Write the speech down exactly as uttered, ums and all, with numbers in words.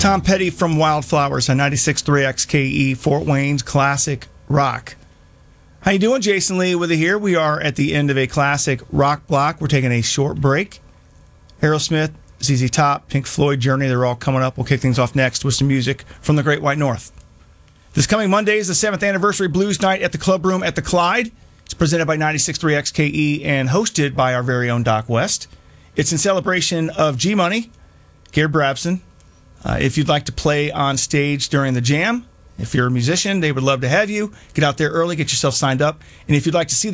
Tom Petty from Wildflowers on ninety-six point three X K E, Fort Wayne's classic rock. How you doing? Jason Lee with you here. We are at the end of a classic rock block. We're taking a short break. Aerosmith, Z Z Top, Pink Floyd, Journey, they're all coming up. We'll kick things off next with some music from the Great White North. This coming Monday is the seventh anniversary Blues Night at the Club Room at the Clyde. It's presented by ninety-six point three X K E and hosted by our very own Doc West. It's in celebration of G-Money, Gary Brabson. Uh, if you'd like to play on stage during the jam, if you're a musician, they would love to have you. Get out there early, get yourself signed up. And if you'd like to see